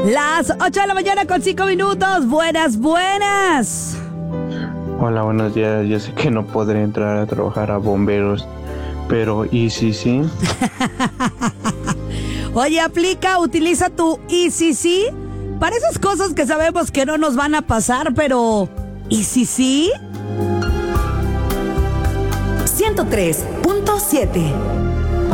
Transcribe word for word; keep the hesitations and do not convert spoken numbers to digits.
Las ocho de la mañana con cinco minutos. Buenas, buenas. Hola, buenos días. Yo sé que no podré entrar a trabajar a bomberos, pero ¿y si sí? Oye, aplica, utiliza tu ¿y si sí? Para esas cosas que sabemos que no nos van a pasar, pero ¿y si sí? ciento tres punto siete